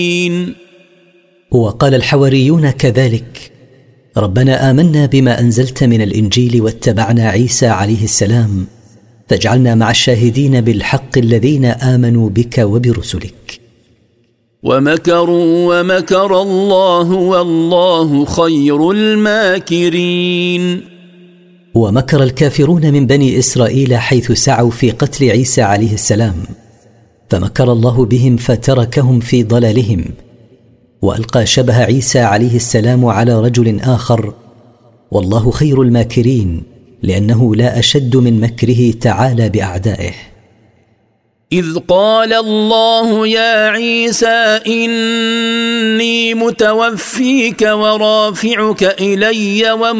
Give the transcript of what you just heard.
وقال الحواريون كذلك: ربنا آمنا بما أنزلت من الإنجيل واتبعنا عيسى عليه السلام فاجعلنا مع الشاهدين بالحق الذين آمنوا بك وبرسلك. ومكروا ومكر الله والله خير الماكرين. ومكر الكافرون من بني إسرائيل حيث سعوا في قتل عيسى عليه السلام، فمكر الله بهم فتركهم في ضلالهم، وألقى شبه عيسى عليه السلام على رجل آخر، والله خير الماكرين لأنه لا أشد من مكره تعالى بأعدائه. إذ قال الله يا عيسى إني متوفيك ورافعك إلي